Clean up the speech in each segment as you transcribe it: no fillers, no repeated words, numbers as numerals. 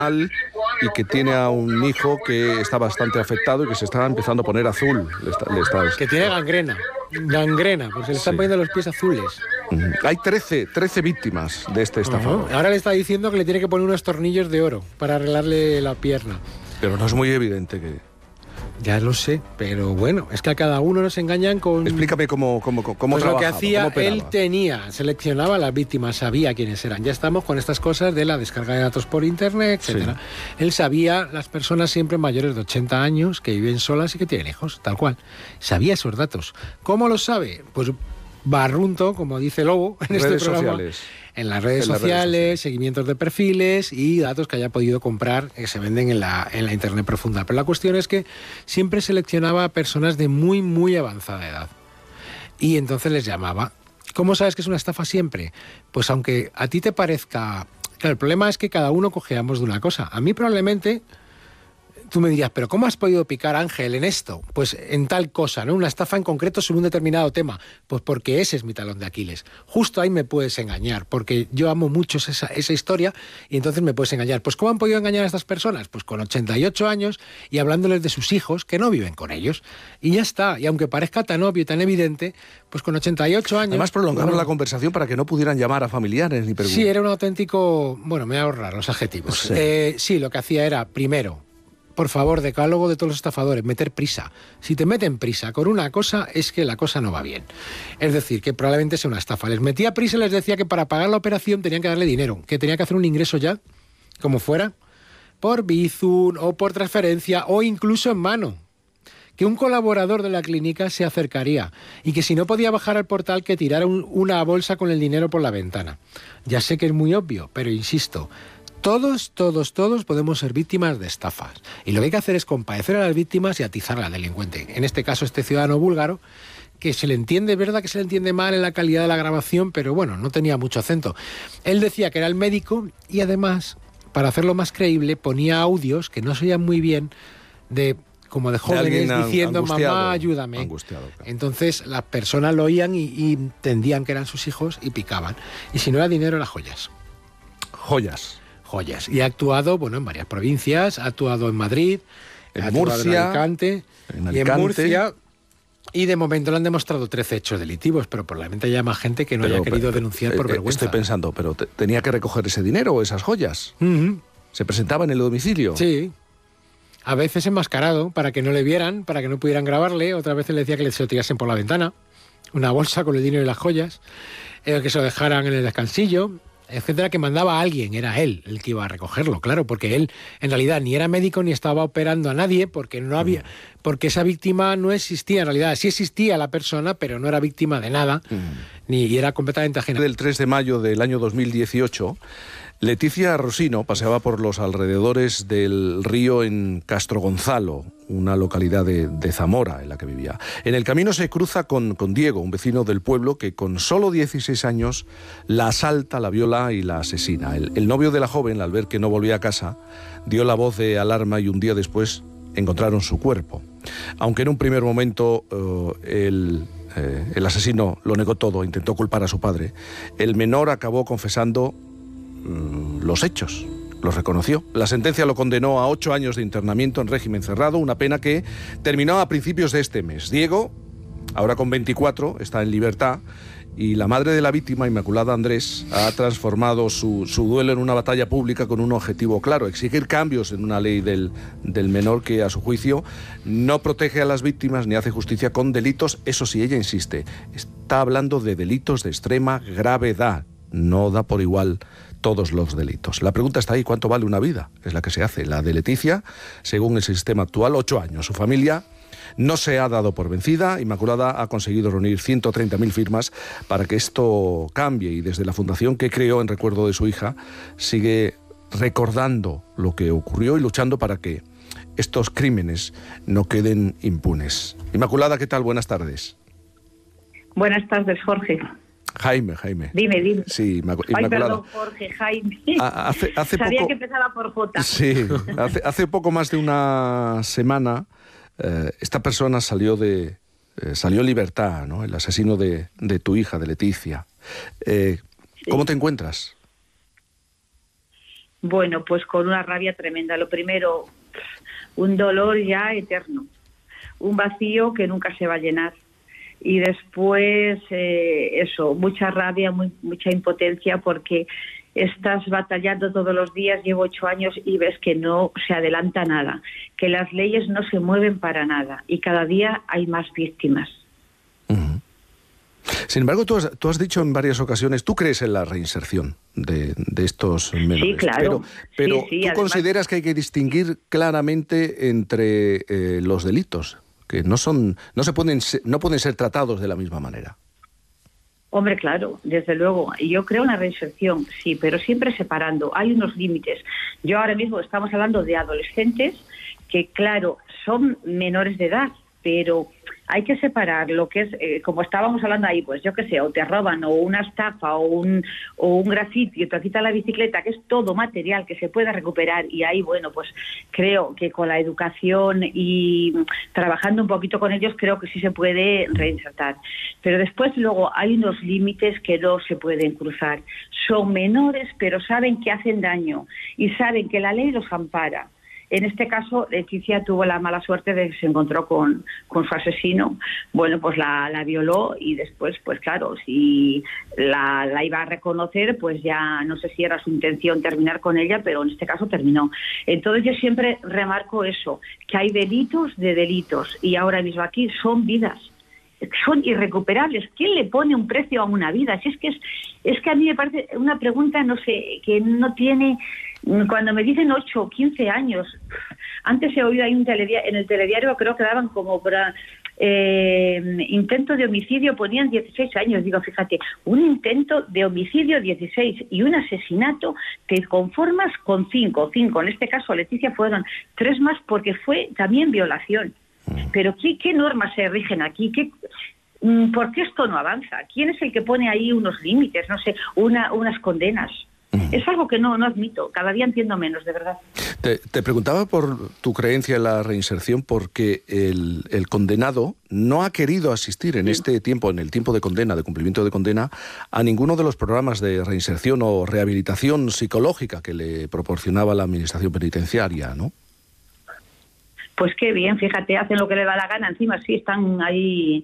y que tiene a un hijo que está bastante afectado y que se está empezando a poner azul. Que tiene gangrena, pues se le están poniendo los pies azules. Hay 13 víctimas de este estafador. Ahora le está diciendo que le tiene que poner unos tornillos de oro para arreglarle la pierna. Pero no es muy evidente que... Ya lo sé, pero bueno, es que a cada uno nos engañan con... Explícame cómo pues lo que hacía, él seleccionaba a las víctimas, sabía quiénes eran. Ya estamos con estas cosas de la descarga de datos por internet, etcétera. Sí. Él sabía las personas siempre mayores de 80 años que viven solas y que tienen hijos, tal cual. Sabía esos datos. ¿Cómo los sabe? Pues barrunto, como dice Lobo en este programa. Sociales. En las redes sociales, seguimientos de perfiles y datos que haya podido comprar que se venden en la internet profunda. Pero la cuestión es que siempre seleccionaba a personas de muy, muy avanzada edad. Y entonces les llamaba. ¿Cómo sabes que es una estafa siempre? Pues aunque a ti te parezca... Claro, el problema es que cada uno cojeamos de una cosa. A mí probablemente... Tú me dirías, ¿pero cómo has podido picar, Ángel, en esto? Pues en tal cosa, ¿no? Una estafa en concreto sobre un determinado tema. Pues porque ese es mi talón de Aquiles. Justo ahí me puedes engañar, porque yo amo mucho esa historia y entonces me puedes engañar. Pues ¿cómo han podido engañar a estas personas? Pues con 88 años y hablándoles de sus hijos que no viven con ellos. Y ya está. Y aunque parezca tan obvio y tan evidente, pues con 88 años... Además prolongaron la conversación para que no pudieran llamar a familiares ni preguntar. Sí, era un auténtico... Bueno, me voy a ahorrar los adjetivos. Sí, lo que hacía era, primero... Por favor, decálogo de todos los estafadores, meter prisa. Si te meten prisa con una cosa, es que la cosa no va bien. Es decir, que probablemente sea una estafa. Les metía prisa y les decía que para pagar la operación tenían que darle dinero, que tenía que hacer un ingreso ya, como fuera, por Bizum o por transferencia o incluso en mano. Que un colaborador de la clínica se acercaría y que si no podía bajar al portal que tirara una bolsa con el dinero por la ventana. Ya sé que es muy obvio, pero insisto... Todos podemos ser víctimas de estafas. Y lo que hay que hacer es compadecer a las víctimas y atizar al delincuente. En este caso, este ciudadano búlgaro, que se le entiende, es verdad que se le entiende mal en la calidad de la grabación, pero bueno, no tenía mucho acento. Él decía que era el médico y además, para hacerlo más creíble, ponía audios que no se oían muy bien como de jóvenes diciendo, mamá, ayúdame. Angustiado, claro. Entonces las personas lo oían y entendían que eran sus hijos y picaban. Y si no era dinero, era joyas. Joyas. Y ha actuado, en varias provincias, ha actuado en Madrid, en Murcia, en Alicante. Y en Murcia. Y de momento le han demostrado 13 hechos delictivos, pero probablemente haya más gente que no haya querido denunciar por vergüenza. Estoy pensando, ¿pero tenía que recoger ese dinero o esas joyas? ¿Se presentaba en el domicilio? Sí. A veces enmascarado, para que no le vieran, para que no pudieran grabarle. Otras veces le decía que se lo tirasen por la ventana, una bolsa con el dinero y las joyas, que se lo dejaran en el descansillo, etcétera, que mandaba a alguien, era él el que iba a recogerlo, claro, porque él en realidad ni era médico ni estaba operando a nadie, porque no había, porque esa víctima no existía en realidad, sí existía la persona, pero no era víctima de nada, y era completamente ajena. El 3 de mayo del año 2018, Leticia Rosino paseaba por los alrededores del río en Castrogonzalo, una localidad de Zamora en la que vivía. En el camino se cruza con Diego, un vecino del pueblo que con solo 16 años la asalta, la viola y la asesina. El novio de la joven, al ver que no volvía a casa, dio la voz de alarma y un día después encontraron su cuerpo. Aunque en un primer momento el asesino lo negó todo, intentó culpar a su padre, el menor acabó confesando los hechos, los reconoció. La sentencia lo condenó a 8 años de internamiento en régimen cerrado, una pena que terminó a principios de este mes. Diego, ahora con 24, está en libertad y la madre de la víctima, Inmaculada Andrés, ha transformado su duelo en una batalla pública con un objetivo claro: exigir cambios en una ley del menor que, a su juicio, no protege a las víctimas ni hace justicia con delitos. Eso sí, ella insiste, está hablando de delitos de extrema gravedad, no da por igual todos los delitos. La pregunta está ahí: ¿cuánto vale una vida? Es la que se hace. La de Leticia, según el sistema actual, 8 años. Su familia no se ha dado por vencida. Inmaculada ha conseguido reunir 130.000 firmas para que esto cambie, y desde la fundación que creó en recuerdo de su hija sigue recordando lo que ocurrió y luchando para que estos crímenes no queden impunes. Inmaculada, ¿qué tal? Buenas tardes. Buenas tardes, Jorge. Jaime. Dime. Sí, Inmaculada. Ay, perdón, Jorge, Jaime. Hace Sabía poco, que empezaba por J. Sí, hace poco más de una semana esta persona salió en libertad, ¿no? El asesino de tu hija, de Leticia. ¿Cómo te encuentras? Bueno, pues con una rabia tremenda. Lo primero, un dolor ya eterno, un vacío que nunca se va a llenar. Y después, eso, mucha rabia, mucha impotencia, porque estás batallando todos los días, llevo 8 años y ves que no se adelanta nada, que las leyes no se mueven para nada y cada día hay más víctimas. Uh-huh. Sin embargo, tú has dicho en varias ocasiones, tú crees en la reinserción de estos menores. Sí, claro. Pero sí, ¿tú además consideras que hay que distinguir claramente entre los delitos? Que no pueden ser tratados de la misma manera. Hombre, claro, desde luego. Yo creo en la reinserción, sí, pero siempre separando. Hay unos límites. Yo ahora mismo estamos hablando de adolescentes que, claro, son menores de edad, pero hay que separar lo que es, como estábamos hablando ahí, pues yo qué sé, o te roban, o una estafa, o un graffiti, o te quitan la bicicleta, que es todo material que se puede recuperar, y ahí, bueno, pues creo que con la educación y trabajando un poquito con ellos, creo que sí se puede reinsertar. Pero después luego hay unos límites que no se pueden cruzar. Son menores, pero saben que hacen daño, y saben que la ley los ampara. En este caso, Leticia tuvo la mala suerte de que se encontró con su asesino. Bueno, pues la violó y después, pues claro, si la iba a reconocer, pues ya no sé si era su intención terminar con ella, pero en este caso terminó. Entonces yo siempre remarco eso, que hay delitos de delitos y ahora mismo aquí son vidas. Son irrecuperables. ¿Quién le pone un precio a una vida? Si es que a mí me parece una pregunta, no sé, que no tiene... Cuando me dicen 8 o 15 años, antes he oído ahí en el telediario, creo que daban como para intento de homicidio, ponían 16 años. Digo, fíjate, un intento de homicidio 16 y un asesinato te conformas con 5. En este caso, Leticia, fueron 3 más porque fue también violación. Pero ¿qué normas se rigen aquí? ¿Por qué esto no avanza? ¿Quién es el que pone ahí unos límites? No sé, unas condenas. Es algo que no admito. Cada día entiendo menos, de verdad. Te preguntaba por tu creencia en la reinserción porque el condenado no ha querido asistir en este tiempo, en el tiempo de condena, de cumplimiento de condena, a ninguno de los programas de reinserción o rehabilitación psicológica que le proporcionaba la administración penitenciaria, ¿no? Pues qué bien, fíjate, hacen lo que le da la gana. Encima sí están ahí,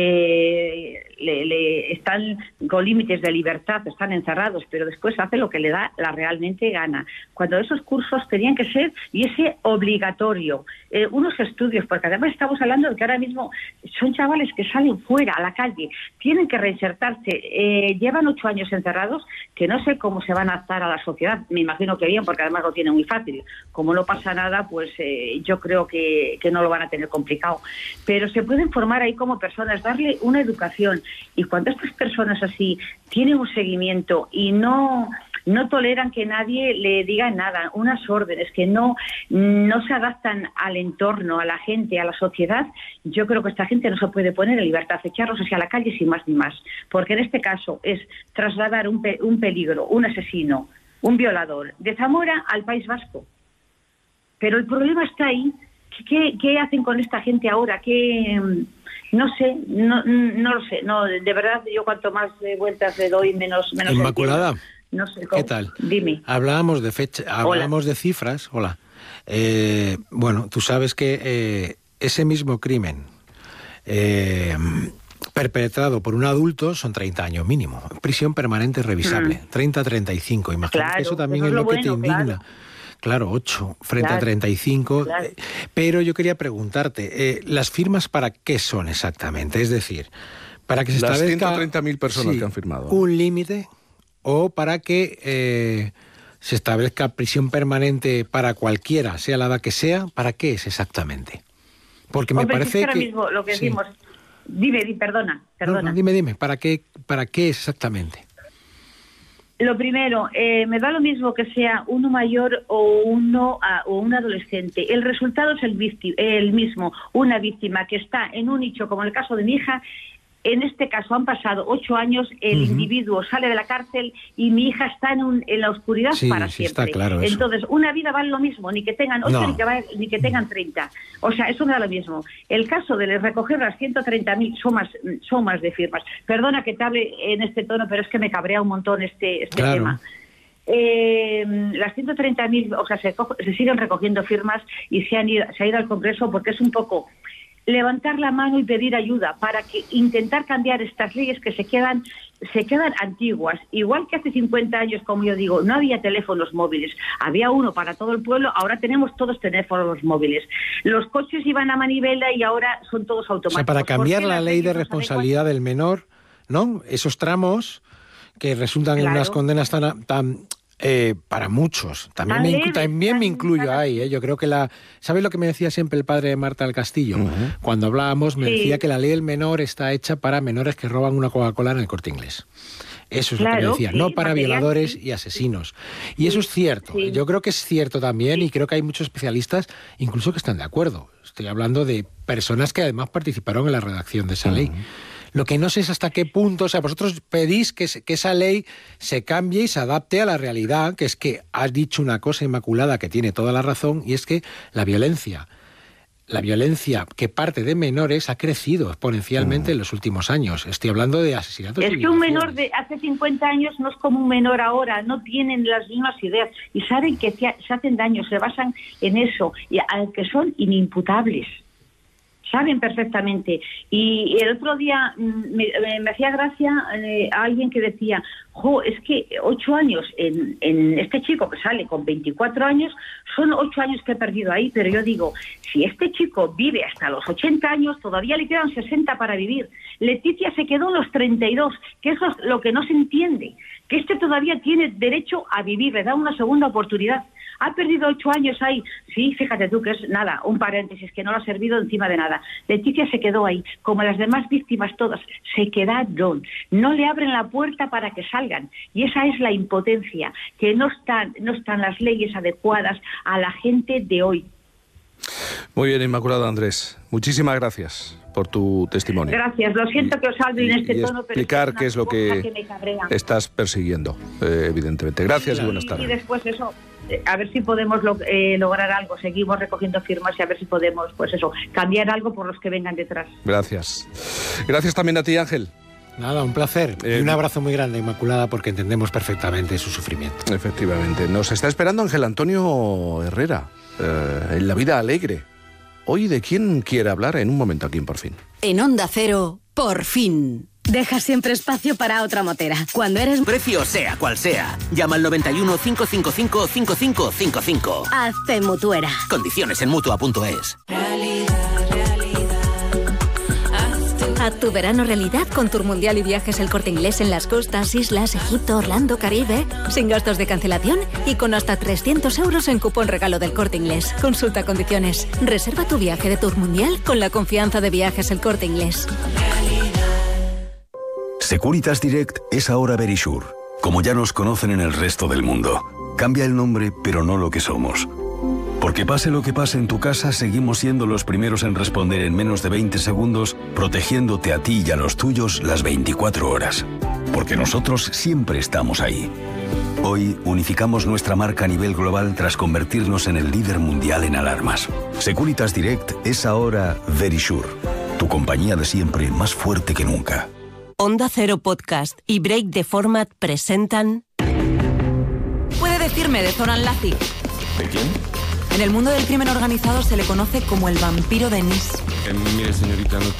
están con límites de libertad, están encerrados, pero después hace lo que le da la realmente gana. Cuando esos cursos tenían que ser, y ese obligatorio, unos estudios, porque además estamos hablando de que ahora mismo son chavales que salen fuera, a la calle, tienen que reinsertarse, llevan 8 años encerrados, que no sé cómo se van a adaptar a la sociedad. Me imagino que bien, porque además lo tienen muy fácil. Como no pasa nada, pues yo creo que no lo van a tener complicado, pero se pueden formar ahí como personas, darle una educación, y cuando estas personas así tienen un seguimiento y no toleran que nadie le diga nada, unas órdenes, que no se adaptan al entorno, a la gente, a la sociedad, yo creo que esta gente no se puede poner en libertad, echarlos hacia la calle sin más ni más, porque en este caso es trasladar un peligro, un asesino, un violador de Zamora al País Vasco. Pero el problema está ahí. ¿Qué hacen con esta gente ahora? No sé, no lo sé. No, de verdad, yo cuanto más vueltas le doy, menos Inmaculada, no sé cómo. ¿Qué tal? Dime. Hablábamos de fecha, hablábamos de cifras. Hola. Bueno, tú sabes que ese mismo crimen perpetrado por un adulto son 30 años mínimo. Prisión permanente revisable, 30 a 35. Imagínate, claro, que eso también es lo que te indigna. Claro. Claro, 8 frente a 35. Claro. Pero yo quería preguntarte, ¿las firmas para qué son exactamente? Es decir, para que se establezca... Las 130.000 personas que han firmado. ¿Un límite? ¿O para que se establezca prisión permanente para cualquiera, sea la edad que sea? ¿Para qué es exactamente? Porque me parece que... ahora mismo lo que decimos... Dime, perdona. No, dime, ¿para qué es exactamente? Lo primero, me da lo mismo que sea uno mayor o un adolescente. El resultado es el mismo. Una víctima que está en un nicho, como en el caso de mi hija. En este caso han pasado 8 años, el individuo sale de la cárcel y mi hija está en la oscuridad para siempre. Está claro eso. Entonces, una vida vale lo mismo, ni que tengan 8 ni que tengan 30. O sea, eso me da lo mismo. El caso de recoger las 130.000 son más de firmas. Perdona que te hable en este tono, pero es que me cabrea un montón este tema. las 130.000, o sea, se siguen recogiendo firmas y se ha ido al Congreso, porque es un poco levantar la mano y pedir ayuda para que intentar cambiar estas leyes que se quedan antiguas. Igual que hace 50 años, como yo digo, no había teléfonos móviles, había uno para todo el pueblo, ahora tenemos todos teléfonos móviles. Los coches iban a manivela y ahora son todos automáticos. O sea, para cambiar la ley de responsabilidad del menor, ¿no? Esos tramos que resultan en unas condenas tan para muchos. También me incluyo ahí. Yo creo que ¿sabes lo que me decía siempre el padre de Marta del Castillo? Cuando hablábamos me decía que la ley del menor está hecha para menores que roban una Coca-Cola en el Corte Inglés. Eso es lo que me decía, no para violadores y asesinos. Y eso es cierto. Yo creo que es cierto también, y creo que hay muchos especialistas incluso que están de acuerdo. Estoy hablando de personas que además participaron en la redacción de esa ley. Lo que no sé es hasta qué punto, o sea, vosotros pedís que esa ley se cambie y se adapte a la realidad, que es que has dicho una cosa, Inmaculada, que tiene toda la razón, y es que la violencia que parte de menores ha crecido exponencialmente en los últimos años. Estoy hablando de asesinatos. Es que un menor de hace 50 años no es como un menor ahora, no tienen las mismas ideas y saben que se hacen daño, se basan en eso, y al que son inimputables. Saben perfectamente. Y el otro día me hacía gracia a alguien que decía, es que 8 años en este chico que sale con 24 años, son 8 años que he perdido ahí, pero yo digo, si este chico vive hasta los 80 años, todavía le quedan 60 para vivir. Leticia se quedó en los 32, que eso es lo que no se entiende, que este todavía tiene derecho a vivir, le da una segunda oportunidad. Ha perdido 8 años ahí. Sí, fíjate tú que es nada, un paréntesis, que no le ha servido encima de nada. Leticia se quedó ahí, como las demás víctimas todas, se quedaron. No le abren la puerta para que salgan. Y esa es la impotencia, que no están las leyes adecuadas a la gente de hoy. Muy bien, Inmaculada, Andrés. Muchísimas gracias por tu testimonio. Gracias, lo siento que os hable en este tono, pero explicar qué es lo que estás persiguiendo, evidentemente. Gracias y buenas tardes. Y después eso, a ver si podemos lograr algo. Seguimos recogiendo firmas y a ver si podemos, pues eso, cambiar algo por los que vengan detrás. Gracias. Gracias también a ti, Ángel. Nada, un placer. Y un abrazo muy grande, Inmaculada, porque entendemos perfectamente su sufrimiento. Efectivamente. Nos está esperando Ángel Antonio Herrera, en La Vida Alegre. Hoy, ¿de quién quiere hablar? En un momento aquí en Por Fin. En Onda Cero, Por Fin. Deja siempre espacio para otra motera. Cuando eres... Precio sea cual sea. Llama al 91 555 5555. Hazte mutuera. Condiciones en Mutua.es. Haz tu verano realidad con Tour Mundial y Viajes El Corte Inglés en las costas, islas, Egipto, Orlando, Caribe, sin gastos de cancelación y con hasta 300 euros en cupón regalo del Corte Inglés. Consulta condiciones. Reserva tu viaje de Tour Mundial con la confianza de Viajes El Corte Inglés. Securitas Direct es ahora Verisure, como ya nos conocen en el resto del mundo. Cambia el nombre, pero no lo que somos. Porque pase lo que pase en tu casa, seguimos siendo los primeros en responder en menos de 20 segundos, protegiéndote a ti y a los tuyos las 24 horas. Porque nosotros siempre estamos ahí. Hoy unificamos nuestra marca a nivel global tras convertirnos en el líder mundial en alarmas. Securitas Direct es ahora Verisure, tu compañía de siempre más fuerte que nunca. Onda Cero Podcast y Break the Format presentan... Puede decirme de Zoran Lazic. ¿De quién? En el mundo del crimen organizado se le conoce como el vampiro de Nis. Mire, señorita, no